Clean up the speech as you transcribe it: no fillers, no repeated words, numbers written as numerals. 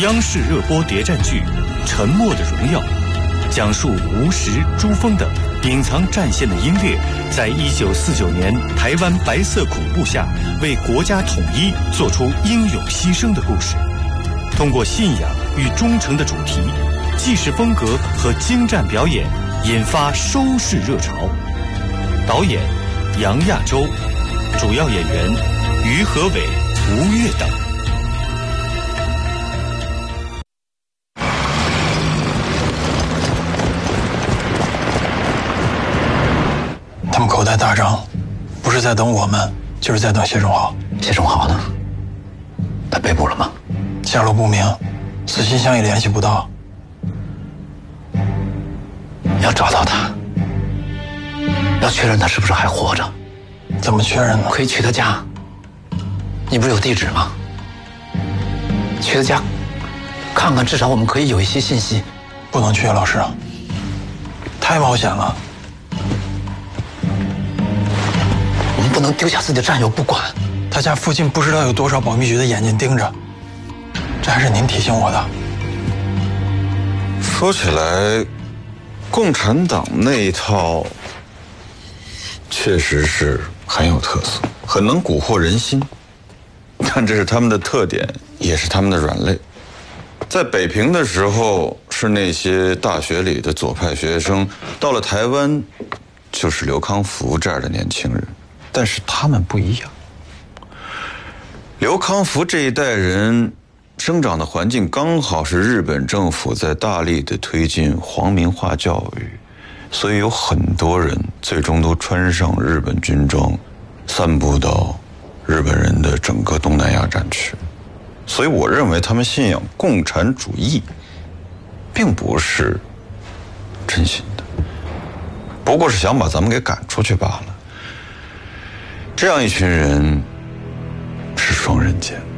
央视热播谍战剧《沉默的荣耀》，讲述吴石、朱峰等隐藏战线的英烈，在1949年台湾白色恐怖下为国家统一做出英勇牺牲的故事。通过信仰与忠诚的主题、纪实风格和精湛表演，引发收视热潮。导演杨亚洲，主要演员于和伟、吴越等。 他们口袋大张，不是在等我们，就是在等谢仲豪。 谢仲豪呢？他被捕了吗？ 下落不明，死信箱也联系不到。 要找到他，要确认他是不是还活着。 怎么确认呢？ 可以去他家，你不是有地址吗？去他家看看，至少我们可以有一些信息。 不能去，老师，太冒险了。 我们不能丢下自己的战友不管。 他家附近不知道有多少保密局的眼睛盯着，这还是您提醒我的。 说起来，共产党那一套确实是很有特色，很能蛊惑人心，但这是他们的特点，也是他们的软肋。在北平的时候是那些大学里的左派学生，到了台湾就是刘康福这样的年轻人，但是他们不一样。刘康福这一代人生长的环境刚好是日本政府在大力的推进皇民化教育，所以有很多人最终都穿上日本军装，散布到日本人的整个东南亚战区。所以我认为他们信仰共产主义并不是真心的，不过是想把咱们给赶出去罢了。这样一群人是双刃剑。